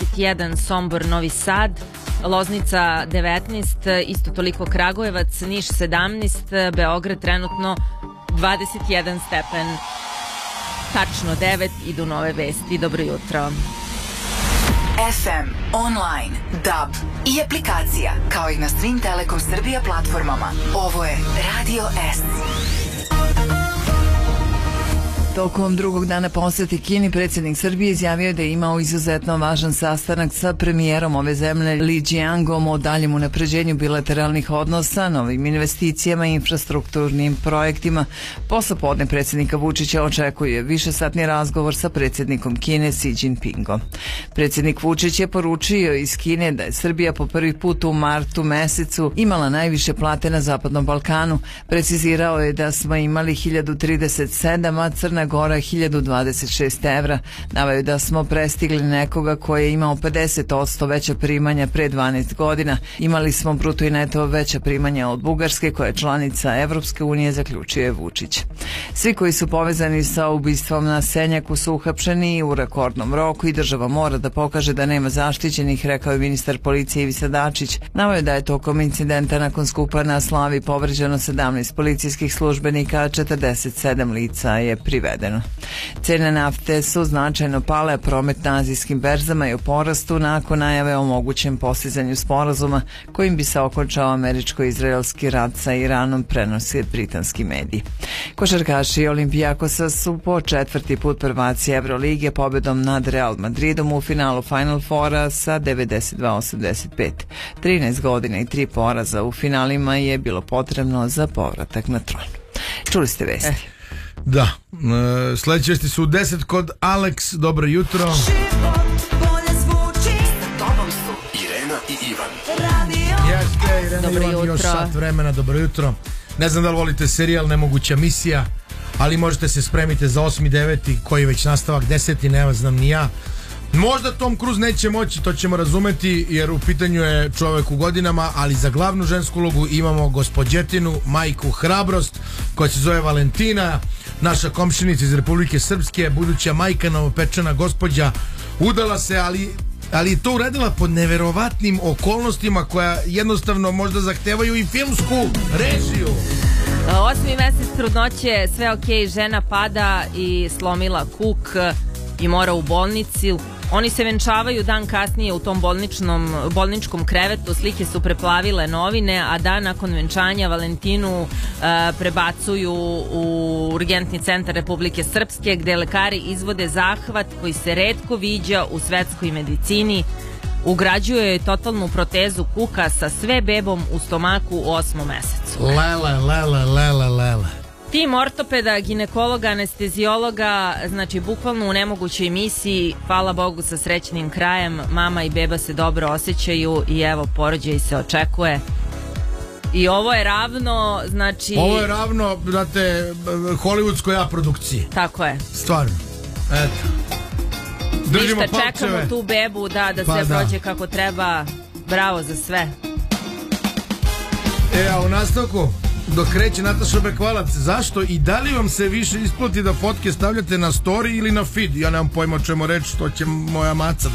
21, Sombor, Novi Sad, Loznica 19, isto toliko Kragujevac, Niš 17, Beograd trenutno 21 stepen. Tačno 9, idu nove vesti. Dobro jutro. FM, online, DAB i aplikacija, kao i na svim Telekom Srbija platformama. Ovo je Radio S. Tokom drugog dana poseti Kini predsjednik Srbije izjavio je da je imao izuzetno važan sastanak sa premijerom ove zemlje Li Jiangom o daljem unapređenju bilateralnih odnosa, novim investicijama i infrastrukturnim projektima. Posle podne predsjednika Vučića očekuje višesatni razgovor sa predsjednikom Kine Xi Jinpingom. Predsjednik Vučić je poručio iz Kine da je Srbija po prvi put u martu mesecu imala najviše plate na Zapadnom Balkanu. Precizirao je da smo imali 1037, a Crna Gora 1026 evra. Navaju da smo prestigli nekoga koji je imao 50% veća primanja pre 12 godina. Imali smo bruto i neto veća primanja od Bugarske, koja je članica Evropske unije, zaključio je Vučić. Svi koji su povezani sa ubistvom na Senjaku su uhapšeni u rekordnom roku i država mora da pokaže da nema zaštićenih, rekao je ministar policije Ivica Dačić. Navaju da je tokom incidenta nakon skupa na Slavi povređeno 17 policijskih službenika, a 47 lica je privedeno. Cene nafte su značajno pale, a promet na azijskim berzama je u porastu nakon najave o mogućem postizanju sporazuma kojim bi se okončao američko-izraelski rat sa Iranom, prenose britanski mediji. Košarkaši Olimpijakosa su po četvrti put prvaci Evrolige pobedom nad Real Madridom u finalu Final Fora sa 92-85. 13 godina i 3 poraza u finalima je bilo potrebno za povratak na tron. Čuli ste vesti? Da, sledeće vesti su 10 kod Alex, dobro jutro. Irena i Ivan. Jeste, Irena i Ivan, još sat vremena, dobro jutro. Ne znam da li volite serijal Nemoguća misija, ali možete se spremiti za 8. 9. koji je već nastavak 10. ne znam ni ja. Možda Tom Cruise neće moći, to ćemo razumeti, jer u pitanju je čovjek u godinama, ali za glavnu žensku ulogu imamo gospođetinu, majku Hrabrost, koja se zove Valentina, naša komšinica iz Republike Srpske, buduća majka, novopečena gospođa, udala se, ali je to uradila pod neverovatnim okolnostima koja jednostavno možda zahtevaju i filmsku režiju. 8. mesec trudnoće, sve okej, žena pada i slomila kuk i mora u bolnici. Oni se venčavaju dan kasnije u tom bolničkom krevetu, slike su preplavile novine, a dan nakon venčanja Valentinu prebacuju u urgentni centar Republike Srpske, gde lekari izvode zahvat koji se retko viđa u svetskoj medicini. Ugrađuje joj totalnu protezu kuka sa sve bebom u stomaku u 8. mesecu. Lele. Tim ortopeda, ginekologa, anestezijologa, znači bukvalno u nemogućoj misiji, hvala Bogu sa srećnim krajem, mama i beba se dobro osjećaju i evo, porođaj se očekuje. I ovo je ravno, znači... Ovo je ravno, znate, hollywoodskoj produkciji. Tako je. Stvarno. Eto. Držimo ništa, palčeve. čekamo tu bebu, da sve prođe kako treba. Bravo za sve. A u nastavku, dok kreće Nataša Bekvalac, zašto i da li vam se više isplati da fotke stavljate na story ili na feed? Ja nemam pojma o čemu reći, to će moja maca